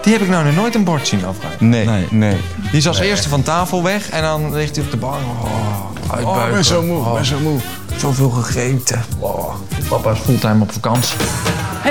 Die heb ik nou nog nooit een bord zien afruimen. Nee. Die is als eerste van tafel weg en dan ligt hij op de bank. Uitbuiken. Ik ben zo moe, Zoveel gegeten. Papa is fulltime op vakantie.